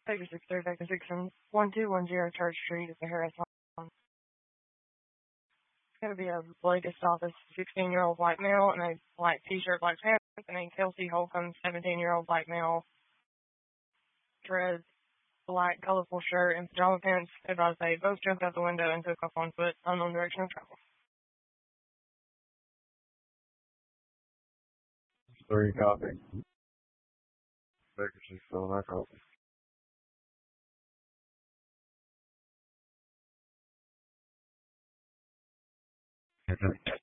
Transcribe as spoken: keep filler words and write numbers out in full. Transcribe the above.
Baker six three, Baker six one two one zero Church Street at the Harris Home. It's going to be a latest office sixteen-year-old white male in a black t-shirt, black pants, and a Kelsey Holcomb seventeen-year-old black male, dreads, black colorful shirt, and pajama pants. Advised they both jumped out the window and took off on foot, unknown direction of travel. Three copy. Baker six oh, I copy. Okay.